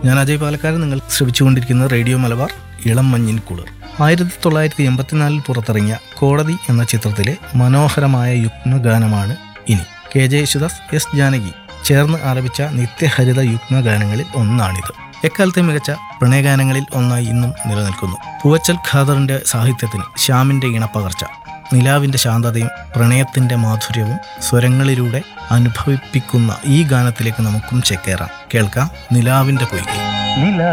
ഞാൻ അജയ് പാലക്കാരൻ. നിങ്ങൾ ശ്രമിച്ചുകൊണ്ടിരിക്കുന്നത് റേഡിയോ മലബാർ ഇളം മഞ്ഞിൻ കുളിർ. 1984 പുറത്തിറങ്ങിയ കോടതി എന്ന ചിത്രത്തിലെ മനോഹരമായ യുഗ്മഗാനമാണ് ഇനി. K J Yesudas, S Janaki ചേർന്ന് ആലപിച്ച നിത്യഹരിത യുഗ്മഗാനങ്ങളിൽ ഒന്നാണിത്. എക്കാലത്തെ മികച്ച പ്രണയഗാനങ്ങളിൽ ഒന്നായി ഇന്നും നിലനിൽക്കുന്നു. പൂവച്ചൽ ഖാദറിന്റെ സാഹിത്യത്തിന് ശ്യാമിന്റെ ഇണപ്പകർച്ച. നിലാവിന്റെ ശാന്തതയും പ്രണയത്തിന്റെ മാധുര്യവും സ്വരങ്ങളിലൂടെ അനുഭവിപ്പിക്കുന്ന ഈ ഗാനത്തിലേക്ക് നമുക്കും ചേക്കേറാം. കേൾക്കാം നിലാവിന്റെ പൊയ്കை.